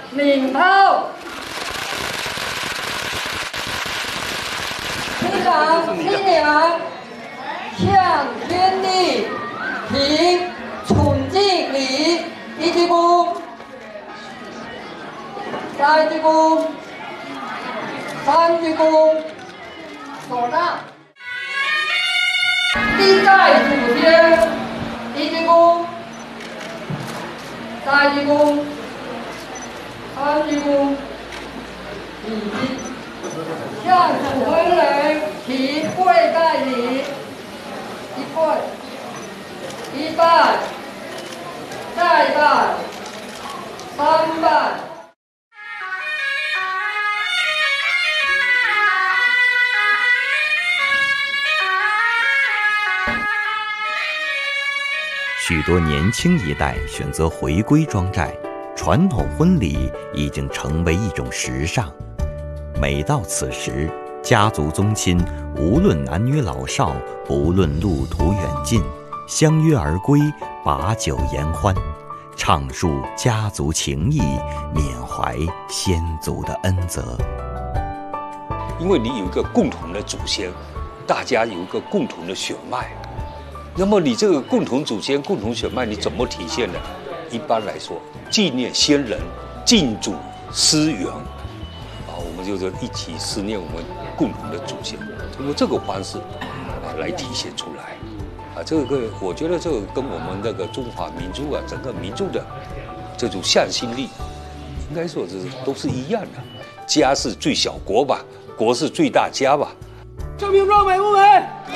领炮。师长新娘向天地提崇敬礼，一鞠躬，再鞠躬，三鞠躬，手上。历代祖先，一鞠躬，再鞠躬，三鞠躬，礼。向主婚人提跪拜礼，一跪，一拜，再拜，三拜。 许多年轻一代选择回归庄寨，传统婚礼已经成为一种时尚。每到此时，家族宗亲无论男女老少，不论路途远近，相约而归，把酒言欢，畅述家族情谊，缅怀先祖的恩泽。 因为你有一个共同的祖先，大家有一个共同的血脉，那么你这个共同祖先、共同血脉，你怎么体现呢？一般来说，纪念先人，敬祖思源。我们就是一起思念我们共同的祖先，通过这个方式来体现出来。这个我觉得这个跟我们那个中华民族整个民族的这种向心力，应该说都是一样的。家是最小国吧，国是最大家吧。 这瓶装美不美？美！